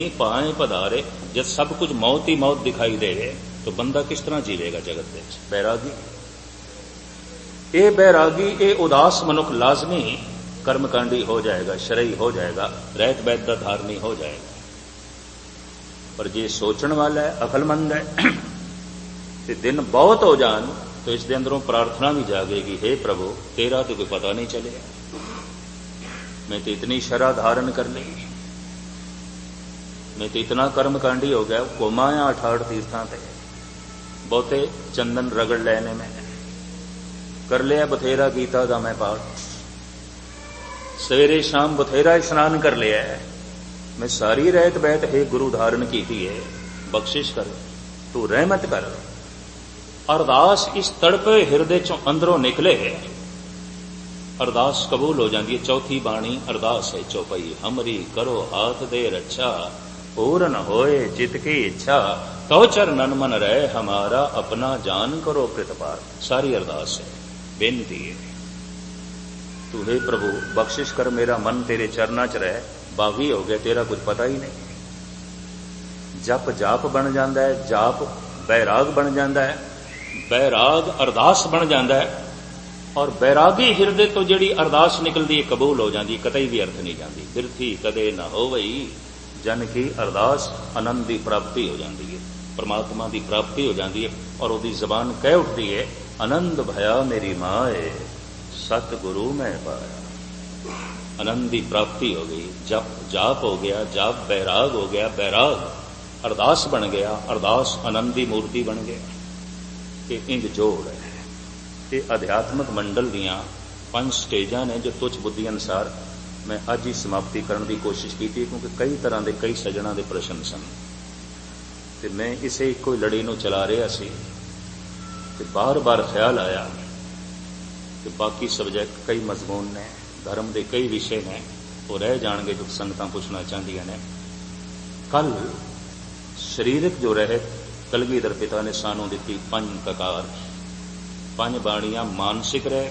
पाए पधारे, जब सब कुछ मौत ही मौत दिखाई दे तो बंदा किस तरह जीवेगा जगत में? बैरागी, ये बैरागी, ये उदास मनुख लाजमी कर्मकांडी हो जाएगा, शरई हो जाएगा, रहत बैत दा धारनी हो जाएगा। पर जे सोचण वाला है, अकलमंद है, ते दिन बहुत हो जान तो इसके अंदरों प्रार्थना भी जागेगी, हे प्रभु तेरा तो कोई पता नहीं चलेगा, मैं तो इतनी शरा धारण कर ली, मैं तो इतना कर्मकांडी हो गया, घुमाया 68 तीर्थां ते, बहुते चंदन रगड़ लेने में, कर लिया बथेरा गीता दा मैं पाठ, सवेरे शाम बथेरा स्नान कर लिया है, मैं सारी रहत बैत हे गुरु धारण की थी है, बख्शिश कर, तू रहमत कर। अरदास इस तड़पे हृदय चों अंदरों निकले है, अरदास कबूल हो जाती है। चौथी बाणी अरदास है चौपाई, हमरी करो हाथ दे रक्षा, पूर्ण होए चित की इच्छा, तो चरणन मन रहे हमारा, अपना जान करो प्रतिपार। सारी अरदास है, बेनती है, तू हे प्रभु बख्शिश कर, मेरा मन तेरे चरना च रहे, बागी हो गया, तेरा कुछ पता ही नहीं। जप जाप बन जाता है, जाप बैराग बन जाता है, बैराग अरदास बन जाता है, और बैरागी हृदय तो जिहड़ी अरदास निकलती है कबूल हो जाती, कतई भी अर्थ नहीं जाती। बिरथी कदे न होवई, जन की अरदास आनंद की प्राप्ति हो जाती है, परमात्मा की प्राप्ति हो जाती है, और उसकी जबान कह उठती है, आनंद भया मेरी माए, सतगुरु मैं पाया। आनंद की प्राप्ति हो गई, जप जाप हो गया, जाप बैराग हो गया, बैराग अरदास बन गया, अरदास आनंद की मूर्ति बन गया। ये इंज जोड़ है, ये अध्यात्मक मंडल दियां 5 स्टेजां ने, जो तुच्छ बुद्धि अनुसार मैं अज ही समाप्ति करने की कोशिश की थी, क्योंकि कई तरह के कई सजना के प्रश्न सन, ते मैं इसे एको लड़ी नूं चला रहा सी, ते बार बार ख्याल आया कि बाकी सब्जैक्ट कई मजमून ने, धर्म के कई विषय ने, वो रह जाएंगे जो संगतां पुछना चाहदियां ने। कल शरीरक जो रहे, कलगीधर पिता ने सानू दी 5 ककार, 5 बाणियां मानसिक रह,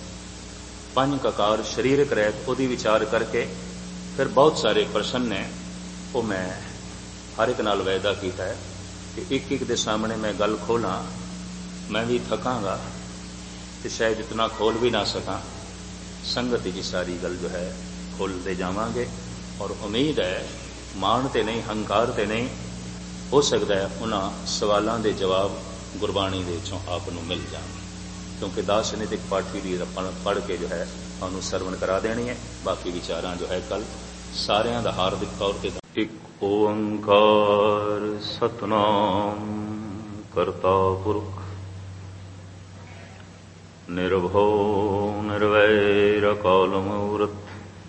5 ककार शरीरक रह, उसकी विचार करके फिर बहुत सारे प्रश्न ने, वो मैं हर एक नाल वायदा किया है कि एक एक के सामने मैं गल खोला, मैं भी थकांगा तो शायद इतना खोल भी ना सका, संगत की सारी गल जो है खोलते जावांगे, और उम्मीद है माण ते नहीं, हंकार ते नहीं, हो सकता है उन्हां सवालों के जवाब गुरबाणी दे चों आप नूं मिल जाण, क्योंकि दास नितिक पाठी भी पढ़ के जो है तुहानूं सरवण करा देनी है। बाकी विचारां जो है कल सारियां दा हार्दिक तौर ते एक ओंकार सतनाम करता पुरख निर्भव निर्वैर काल मूर्त,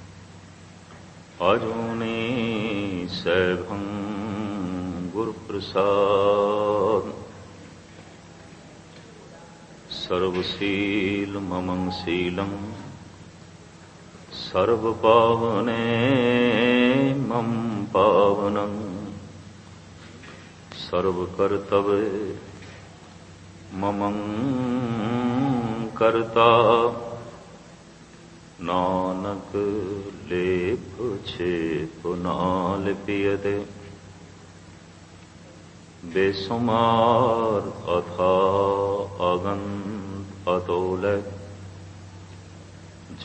अजूनी सैभं गुरु प्रसाद, सर्वशील ममं शीलं, सर्व पावने मम पावनं, सर्व कर्तव्य ममं कर्ता, नानक लेप छेप ना लिपियते, बेसुमार अथा अगंत अतोलय,